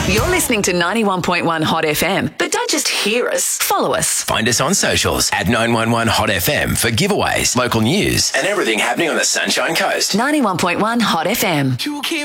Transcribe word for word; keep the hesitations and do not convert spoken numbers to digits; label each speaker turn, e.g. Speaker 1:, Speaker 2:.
Speaker 1: You're listening to ninety-one point one Hot F M, but don't just hear us. Follow us.
Speaker 2: Find us on socials at nine one one Hot F M for giveaways, local news, and everything happening on the Sunshine Coast.
Speaker 1: ninety-one point one Hot F M.
Speaker 3: You keep